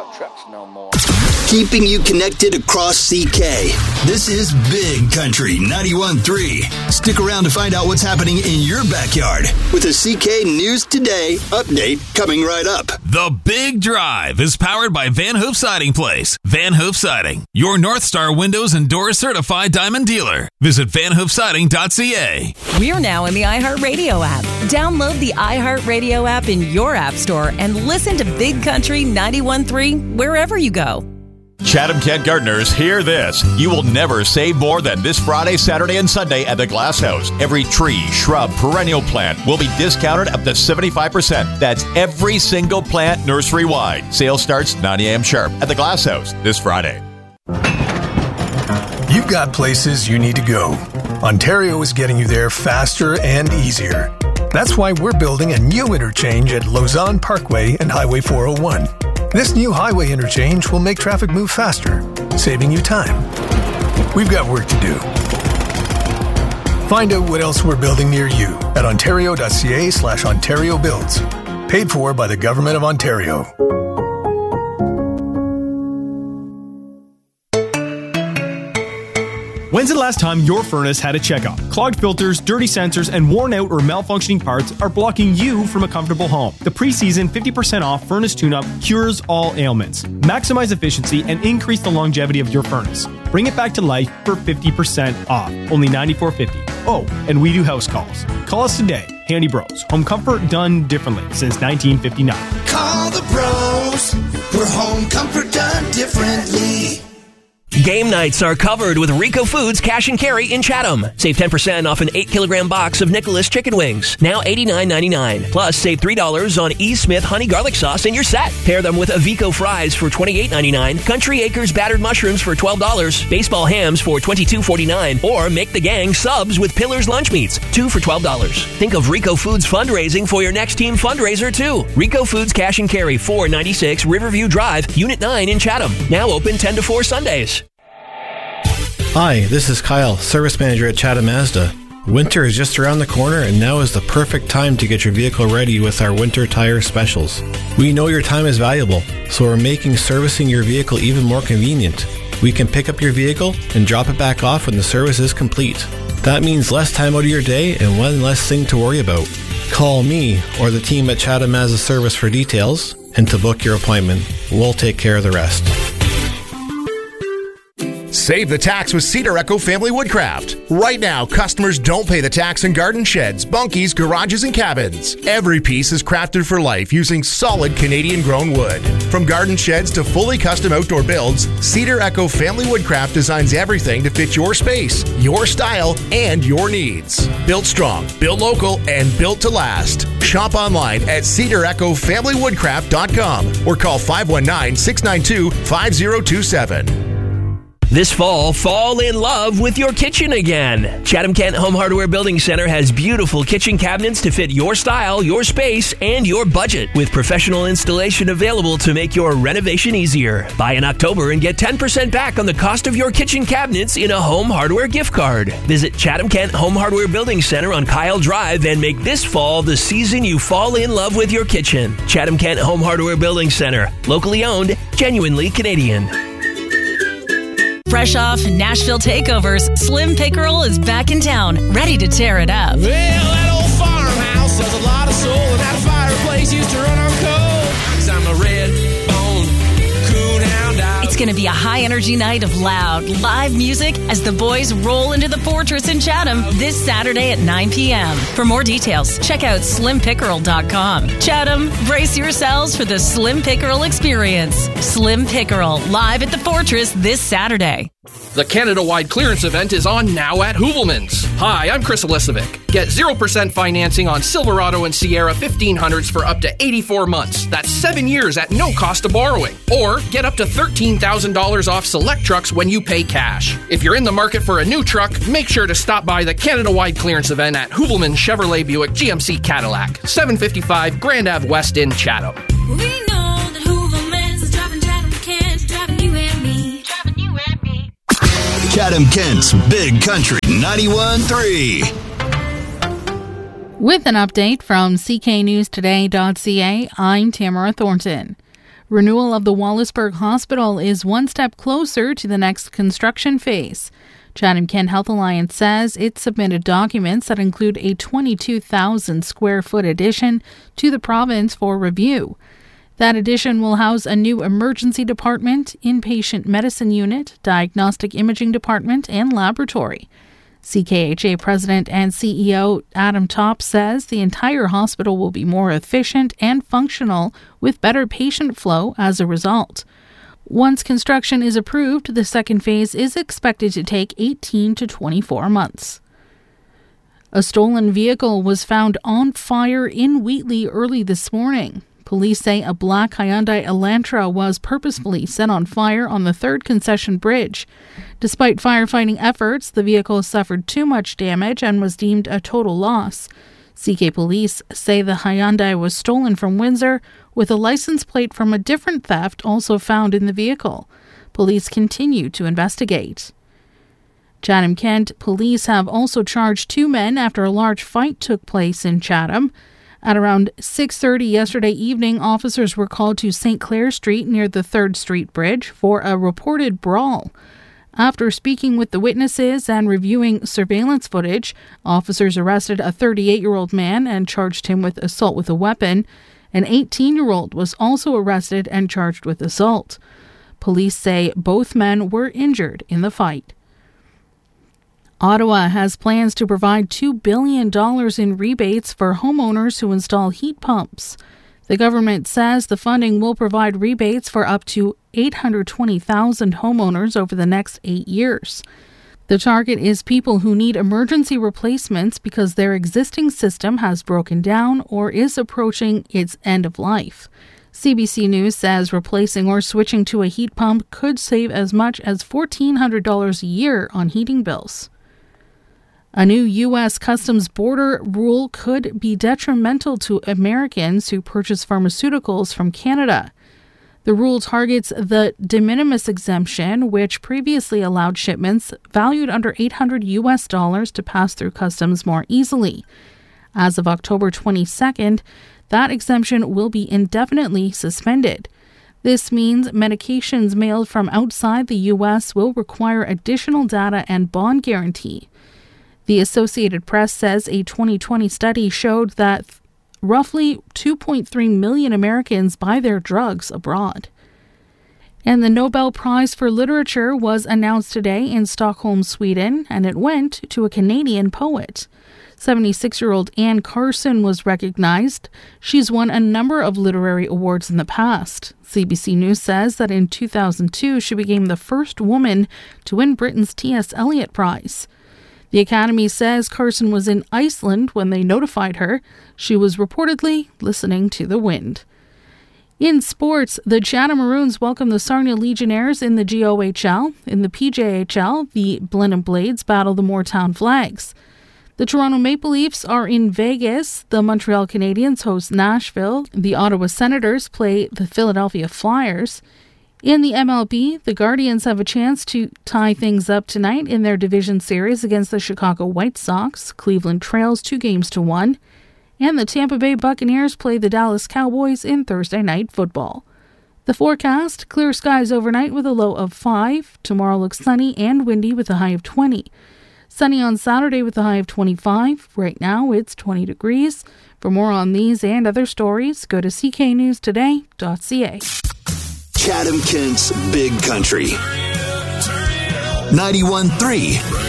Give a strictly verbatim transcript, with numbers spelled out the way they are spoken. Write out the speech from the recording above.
about trucks no more. Keeping you connected across C K. This is Big Country ninety-one point three. Stick around to find out what's happening in your backyard with a C K News Today update coming right up. The Big Drive is powered by Van Hoof Siding Place. Van Hoof Siding, your North Star windows and doors certified diamond dealer. Visit van hoof siding dot c a. We're now in the iHeartRadio app. Download the iHeartRadio app in your app store and listen to Big Country ninety-one point three wherever you go. Chatham-Kent gardeners, hear this. You will never save more than this Friday, Saturday, and Sunday at the Glass House. Every tree, shrub, perennial plant will be discounted up to seventy-five percent. That's every single plant nursery-wide. Sale starts nine a.m. sharp at the Glass House this Friday. You've got places you need to go. Ontario is getting you there faster and easier. That's why we're building a new interchange at Lausanne Parkway and Highway four oh one. This new highway interchange will make traffic move faster, saving you time. We've got work to do. Find out what else we're building near you at ontario.ca slash Ontario Builds. Paid for by the Government of Ontario. When's the last time your furnace had a checkup? Clogged filters, dirty sensors, and worn out or malfunctioning parts are blocking you from a comfortable home. The preseason fifty percent off furnace tune-up cures all ailments. Maximize efficiency and increase the longevity of your furnace. Bring it back to life for fifty percent off. Only ninety-four fifty. Oh, and we do house calls. Call us today. Handy Bros. Home comfort done differently since nineteen fifty-nine. Call the bros. We're home comfort done differently. Game nights are covered with Rico Foods Cash and Carry in Chatham. Save ten percent off an eight kilogram box of Nicholas chicken wings, now eighty-nine ninety-nine. Plus, save three dollars on E. Smith honey garlic sauce and you're set. Pair them with Avico fries for twenty-eight ninety-nine, Country Acres battered mushrooms for twelve dollars, baseball hams for twenty-two forty-nine, or make the gang subs with Pillar's lunch meats, two for twelve dollars. Think of Rico Foods fundraising for your next team fundraiser, too. Rico Foods Cash and Carry, four ninety-six Riverview Drive, Unit nine in Chatham. Now open ten to four Sundays. Hi, this is Kyle, Service Manager at Chatham Mazda. Winter is just around the corner and now is the perfect time to get your vehicle ready with our winter tire specials. We know your time is valuable, so we're making servicing your vehicle even more convenient. We can pick up your vehicle and drop it back off when the service is complete. That means less time out of your day and one less thing to worry about. Call me or the team at Chatham Mazda Service for details and to book your appointment. We'll take care of the rest. Save the tax with Cedar Echo Family Woodcraft. Right now, customers don't pay the tax in garden sheds, bunkies, garages, and cabins. Every piece is crafted for life using solid Canadian-grown wood. From garden sheds to fully custom outdoor builds, Cedar Echo Family Woodcraft designs everything to fit your space, your style, and your needs. Built strong, built local, and built to last. Shop online at cedar echo family woodcraft dot com or call five one nine, six nine two, five zero two seven. This fall, fall in love with your kitchen again. Chatham-Kent Home Hardware Building Center has beautiful kitchen cabinets to fit your style, your space, and your budget, with professional installation available to make your renovation easier. Buy in October and get ten percent back on the cost of your kitchen cabinets in a Home Hardware gift card. Visit Chatham-Kent Home Hardware Building Center on Kyle Drive and make this fall the season you fall in love with your kitchen. Chatham-Kent Home Hardware Building Center. Locally owned, genuinely Canadian. Fresh off Nashville takeovers, Slim Pickerel is back in town, ready to tear it up. Well, that old farmhouse has a lot of soul, and that fireplace used to run on coal. 'Cause I'm a red-boned coonhound dog. It's going to be a high-energy night of loud, live music as the boys roll into the Fortress in Chatham this Saturday at nine p.m. For more details, check out slim pickerel dot com. Chatham, brace yourselves for the Slim Pickerel experience. Slim Pickerel, live at the Fortress this Saturday. The Canada-wide clearance event is on now at Hoovelmans. Hi, I'm Chris Elisovic. Get zero percent financing on Silverado and Sierra fifteen hundreds for up to eighty-four months. That's seven years at no cost of borrowing. Or get up to thirteen thousand dollars off select trucks when you pay cash. If you're in the market for a new truck, make sure to stop by the Canada-wide clearance event at Hoovelmans Chevrolet Buick G M C Cadillac, seven fifty-five Grand Ave West in Chatham. We know that Hoovelmans is driving Chatham-Kent, driving you and me, driving you and me. Chatham-Kent's Big Country ninety-one point three. With an update from C K news today dot c a, I'm Tamara Thornton. Renewal of the Wallaceburg Hospital is one step closer to the next construction phase. Chatham-Kent Health Alliance says it submitted documents that include a twenty-two thousand square foot addition to the province for review. That addition will house a new emergency department, inpatient medicine unit, diagnostic imaging department, and laboratory. C K H A President and C E O Adam Topp says the entire hospital will be more efficient and functional with better patient flow as a result. Once construction is approved, the second phase is expected to take eighteen to twenty-four months. A stolen vehicle was found on fire in Wheatley early this morning. Police say a black Hyundai Elantra was purposefully set on fire on the third Concession Bridge. Despite firefighting efforts, the vehicle suffered too much damage and was deemed a total loss. C K Police say the Hyundai was stolen from Windsor, with a license plate from a different theft also found in the vehicle. Police continue to investigate. Chatham-Kent police have also charged two men after a large fight took place in Chatham. At around six thirty yesterday evening, officers were called to Saint Clair Street near the third Street Bridge for a reported brawl. After speaking with the witnesses and reviewing surveillance footage, officers arrested a thirty-eight-year-old man and charged him with assault with a weapon. An eighteen-year-old was also arrested and charged with assault. Police say both men were injured in the fight. Ottawa has plans to provide two billion dollars in rebates for homeowners who install heat pumps. The government says the funding will provide rebates for up to eight hundred twenty thousand homeowners over the next eight years. The target is people who need emergency replacements because their existing system has broken down or is approaching its end of life. C B C News says replacing or switching to a heat pump could save as much as fourteen hundred dollars a year on heating bills. A new U S Customs border rule could be detrimental to Americans who purchase pharmaceuticals from Canada. The rule targets the de minimis exemption, which previously allowed shipments valued under eight hundred U S dollars to pass through customs more easily. As of October twenty-second, that exemption will be indefinitely suspended. This means medications mailed from outside the U S will require additional data and bond guarantee. The Associated Press says a twenty twenty study showed that roughly two point three million Americans buy their drugs abroad. And the Nobel Prize for Literature was announced today in Stockholm, Sweden, and it went to a Canadian poet. seventy-six-year-old Anne Carson was recognized. She's won a number of literary awards in the past. C B C News says that in two thousand two, she became the first woman to win Britain's T S Eliot Prize. The Academy says Carson was in Iceland when they notified her. She was reportedly listening to the wind. In sports, the Chatham Maroons welcome the Sarnia Legionnaires in the G O H L. In the P J H L, the Blenheim Blades battle the Moortown Flags. The Toronto Maple Leafs are in Vegas. The Montreal Canadiens host Nashville. The Ottawa Senators play the Philadelphia Flyers. In the M L B, the Guardians have a chance to tie things up tonight in their division series against the Chicago White Sox. Cleveland trails two games to one. And the Tampa Bay Buccaneers play the Dallas Cowboys in Thursday Night Football. The forecast, clear skies overnight with a low of five. Tomorrow looks sunny and windy with a high of twenty. Sunny on Saturday with a high of twenty-five. Right now it's twenty degrees. For more on these and other stories, go to c k news today dot c a. Chatham-Kent's Big Country. ninety-one point three